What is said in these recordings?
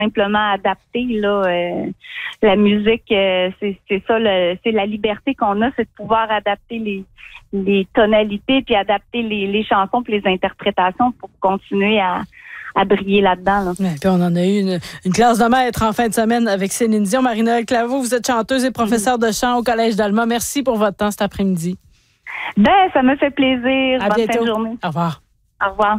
simplement adapter là. La musique, c'est ça, c'est la liberté qu'on a, c'est de pouvoir adapter les tonalités puis adapter les chansons puis les interprétations pour continuer à briller là-dedans. Là. Ouais, puis on en a eu une classe de maître en fin de semaine avec Céline Dion. Marie-Noëlle Claveau, vous êtes chanteuse et professeure de chant au Collège d'Alma. Merci pour votre temps cet après-midi. Ça me fait plaisir. À Bonne bientôt. fin de journée. Au revoir. Au revoir.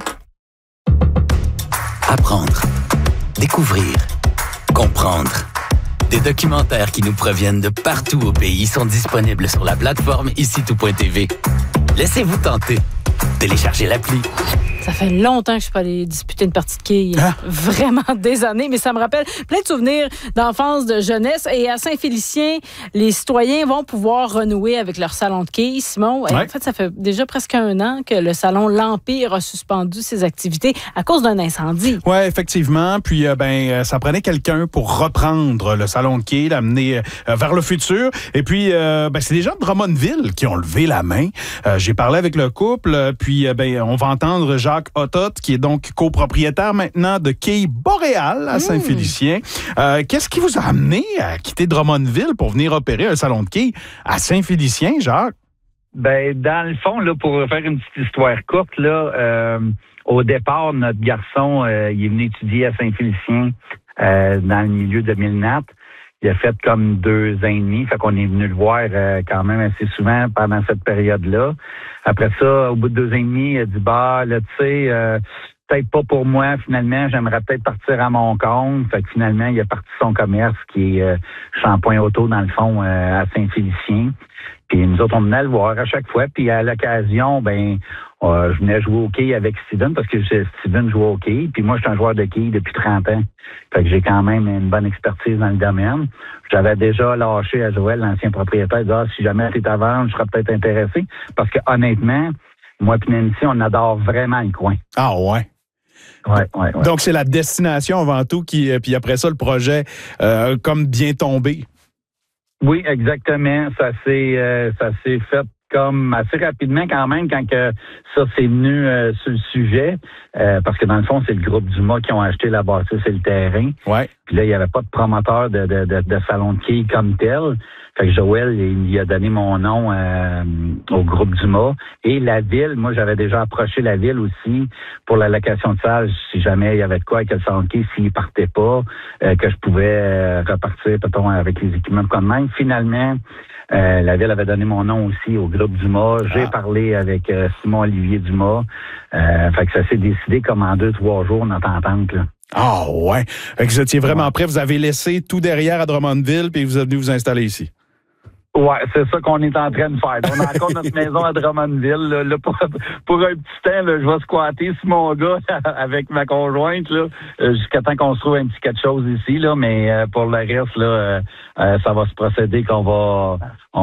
Apprendre, découvrir, comprendre. Des documentaires qui nous proviennent de partout au pays sont disponibles sur la plateforme ici-tout.tv. Laissez-vous tenter. Téléchargez l'appli. Ça fait longtemps que je suis pas allée disputer une partie de quilles. Vraiment des années, mais ça me rappelle plein de souvenirs d'enfance, de jeunesse. Et à Saint-Félicien, les citoyens vont pouvoir renouer avec leur salon de quilles. Simon, en fait, ça fait déjà presque 1 an que le salon L'Empire a suspendu ses activités à cause d'un incendie. Oui, effectivement. Puis, ça prenait quelqu'un pour reprendre le salon de quilles, l'amener vers le futur. Et puis, c'est des gens de Drummondville qui ont levé la main. J'ai parlé avec le couple, puis on va entendre Jacques Otot, qui est donc copropriétaire maintenant de Quilles Boréal à Saint-Félicien. Qu'est-ce qui vous a amené à quitter Drummondville pour venir opérer un salon de quilles à Saint-Félicien, Jacques? Dans le fond, là, pour faire une petite histoire courte, là, au départ, notre garçon, il est venu étudier à Saint-Félicien dans le milieu de Mille-Nat. Il a fait comme 2 ans et demi, fait qu'on est venu le voir quand même assez souvent pendant cette période-là. Après ça, au bout de 2 ans et demi, il a dit, là, tu sais, peut-être pas pour moi, finalement, j'aimerais peut-être partir à mon compte. Fait que finalement, il a parti son commerce qui est Shampoing Auto, dans le fond, à Saint-Félicien. Puis nous autres, on venait le voir à chaque fois. Puis à l'occasion, je venais jouer au quilles avec Steven parce que Steven jouait au quilles. Puis moi, je suis un joueur de quilles depuis 30 ans. Fait que j'ai quand même une bonne expertise dans le domaine. J'avais déjà lâché à Joël, l'ancien propriétaire, de si jamais t'es à vendre, je serais peut-être intéressé. Parce que honnêtement, moi et Nancy, on adore vraiment le coin. Ah ouais? Ouais. Donc, c'est la destination avant tout puis après ça, le projet comme bien tombé. Oui, exactement. Ça s'est fait comme assez rapidement quand même quand que ça s'est venu sur le sujet. Parce que dans le fond, c'est le groupe Dumas qui ont acheté la bâtisse et le terrain. Ouais. Puis là, il n'y avait pas de promoteur de salon de quilles comme tel. Fait que Joël, il lui a donné mon nom au groupe Dumas. Et la ville, moi, j'avais déjà approché la ville aussi pour la location de salle, si jamais il y avait de quoi avec le salon de quilles, s'il partait pas, que je pouvais repartir, peut-être, avec les équipements comme même. Finalement, la ville avait donné mon nom aussi au groupe Dumas. J'ai parlé avec Simon-Olivier Dumas. Fait que ça s'est décidé comme en 2-3 jours, notre entente, là. Ah ouais. Fait que vous étiez vraiment prêt. Vous avez laissé tout derrière à Drummondville puis vous êtes venu vous installer ici. Ouais, c'est ça qu'on est en train de faire. On a encore notre maison à Drummondville. Là, pour un petit temps, là, je vais squatter sur mon gars avec ma conjointe là, jusqu'à temps qu'on se trouve un petit quelque chose ici. Là, mais pour le reste, là, ça va se procéder qu'on va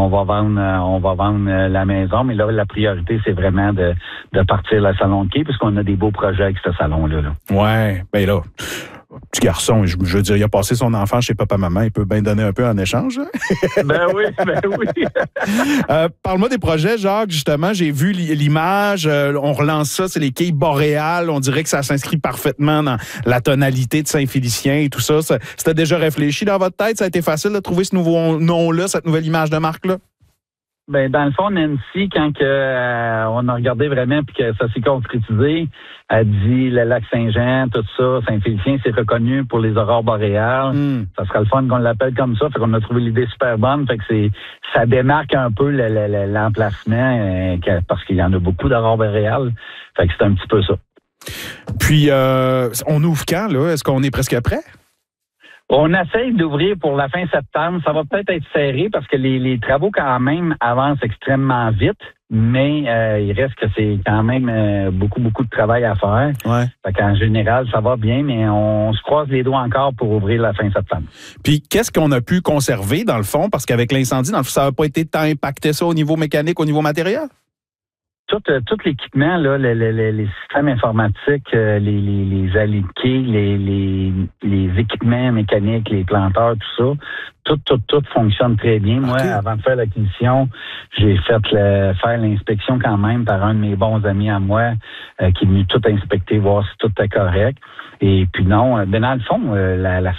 vendre la maison. Mais là, la priorité, c'est vraiment de partir le salon de quilles puisqu'on a des beaux projets avec ce salon-là. Là. Ouais, là. Petit garçon, je veux dire, il a passé son enfant chez papa-maman, il peut bien donner un peu en échange. Ben oui. Parle-moi des projets, Jacques, justement, j'ai vu l'image, on relance ça, c'est les quilles boréales, on dirait que ça s'inscrit parfaitement dans la tonalité de Saint-Félicien et tout ça. C'était déjà réfléchi dans votre tête? Ça a été facile de trouver ce nouveau nom-là, cette nouvelle image de marque-là? Dans le fond, Nancy, quand on a regardé vraiment puis que ça s'est concrétisé, elle dit le lac Saint-Jean, tout ça, Saint-Félicien, c'est reconnu pour les aurores boréales. Ça sera le fun qu'on l'appelle comme ça. Fait qu'on a trouvé l'idée super bonne. Fait que ça démarque un peu l'emplacement parce qu'il y en a beaucoup d'aurores boréales. Fait que c'est un petit peu ça. Puis, on ouvre quand, là? Est-ce qu'on est presque prêt? On essaye d'ouvrir pour la fin septembre. Ça va peut-être être serré parce que les travaux quand même avancent extrêmement vite, mais il reste que c'est quand même beaucoup de travail à faire. Ouais. Fait qu'en général, ça va bien, mais on se croise les doigts encore pour ouvrir la fin septembre. Puis qu'est-ce qu'on a pu conserver dans le fond? Parce qu'avec l'incendie, dans le fond, ça n'a pas été tant impacté ça au niveau mécanique, au niveau matériel? Tout l'équipement, là, les systèmes informatiques, les allées de quai, les équipements mécaniques, les planteurs, tout ça, tout fonctionne très bien. Moi, avant de faire l'acquisition, j'ai fait faire l'inspection quand même par un de mes bons amis à moi qui est venu tout inspecter, voir si tout était correct. Et puis non, dans le fond, la